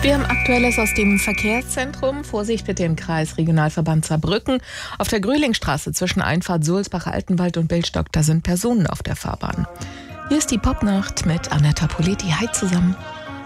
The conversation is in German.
Wir haben Aktuelles aus dem Verkehrszentrum. Vorsicht bitte im Kreis Regionalverband Saarbrücken. Auf der Gröhlingstraße zwischen Einfahrt Sulzbach, Altenwald und Billstock, da sind Personen auf der Fahrbahn. Hier ist die Popnacht mit Annetta Politi. Hi zusammen.